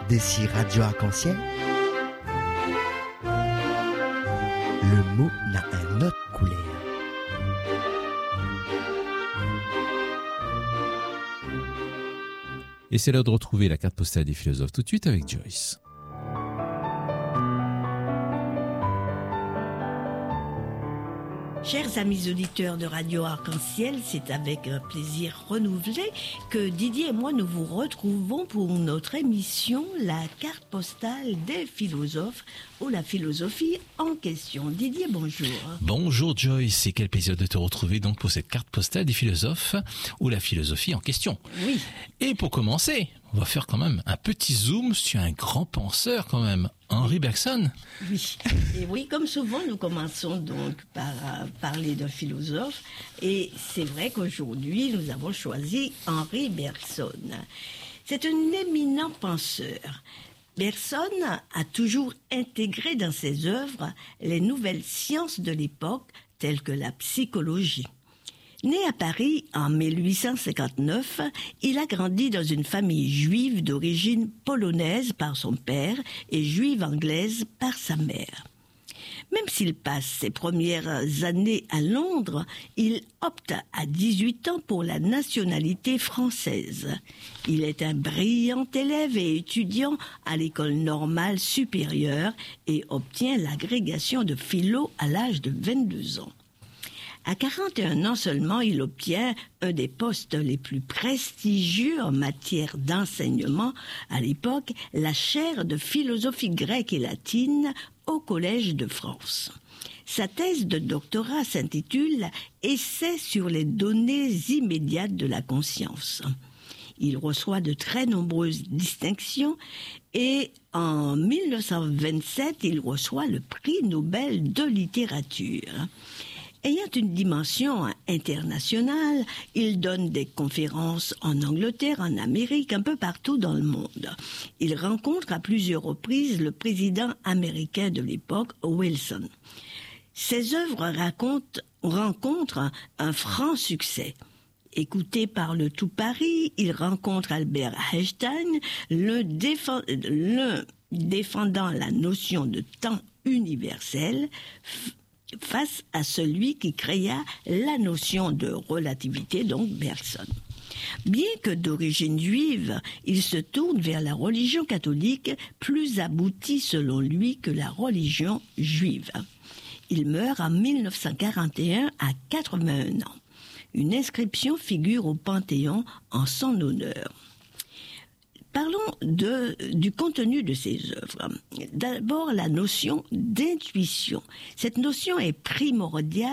D'ici Radio Arc-en-Ciel, le mot n'a un autre couleur. Et c'est l'heure de retrouver la carte postale des philosophes tout de suite avec Joyce. Chers amis auditeurs de Radio Arc-en-Ciel, c'est avec un plaisir renouvelé que Didier et moi nous vous retrouvons pour notre émission La carte postale des philosophes ou la philosophie en question. Didier, bonjour. Bonjour Joyce, et quel plaisir de te retrouver donc pour cette carte postale des philosophes ou la philosophie en question. Oui. Et pour commencer, on va faire quand même un petit zoom sur un grand penseur quand même, Henri Bergson. Oui, et oui, comme souvent, nous commençons donc par parler d'un philosophe. Et c'est vrai qu'aujourd'hui, nous avons choisi Henri Bergson. C'est un éminent penseur. Bergson a toujours intégré dans ses œuvres les nouvelles sciences de l'époque, telles que la psychologie. Né à Paris en 1859, il a grandi dans une famille juive d'origine polonaise par son père et juive anglaise par sa mère. Même s'il passe ses premières années à Londres, il opte à 18 ans pour la nationalité française. Il est un brillant élève et étudiant à l'école normale supérieure et obtient l'agrégation de philo à l'âge de 22 ans. À 41 ans seulement, il obtient un des postes les plus prestigieux en matière d'enseignement, à l'époque, la chaire de philosophie grecque et latine au Collège de France. Sa thèse de doctorat s'intitule « Essai sur les données immédiates de la conscience ». Il reçoit de très nombreuses distinctions et en 1927, il reçoit le prix Nobel de littérature. Ayant une dimension internationale, il donne des conférences en Angleterre, en Amérique, un peu partout dans le monde. Il rencontre à plusieurs reprises le président américain de l'époque, Wilson. Ses œuvres rencontrent un franc succès. Écouté par le tout Paris, il rencontre Albert Einstein, l'un défendant la notion de temps universel, face à celui qui créa la notion de relativité, donc Bergson. Bien que d'origine juive, il se tourne vers la religion catholique, plus aboutie selon lui que la religion juive. Il meurt en 1941 à 81 ans. Une inscription figure au Panthéon en son honneur. Parlons du contenu de ses œuvres. D'abord, la notion d'intuition. Cette notion est primordiale